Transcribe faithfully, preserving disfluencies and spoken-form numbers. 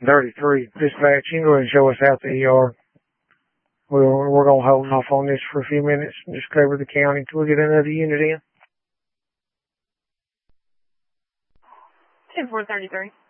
thirty-three. Dispatch, you can go ahead and show us out the E R. We're, we're going to hold off on this for a few minutes and just cover the county until we get another unit in. ten four thirty-three.